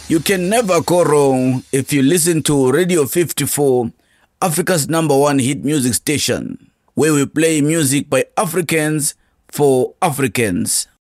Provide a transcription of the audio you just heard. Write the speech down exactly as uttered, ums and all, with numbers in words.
You can never go wrong if you listen to Radio fifty-four, Africa's number one hit music station, where we play music by Africans for Africans.